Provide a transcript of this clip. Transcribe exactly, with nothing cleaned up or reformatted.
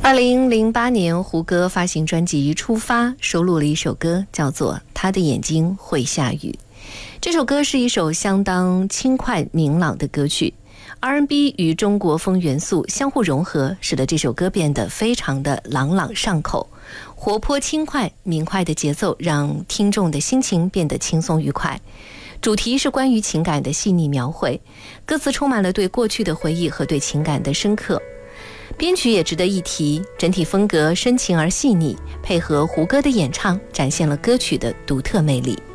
二零零八年，胡歌发行专辑《出发》，收录了一首歌，叫做《他的眼睛会下雨》。这首歌是一首相当轻快明朗的歌曲， R and B 与中国风元素相互融合，使得这首歌变得非常的朗朗上口。活泼轻快明快的节奏让听众的心情变得轻松愉快。主题是关于情感的细腻描绘，歌词充满了对过去的回忆和对情感的深刻。编曲也值得一提，整体风格深情而细腻，配合胡歌的演唱，展现了歌曲的独特魅力。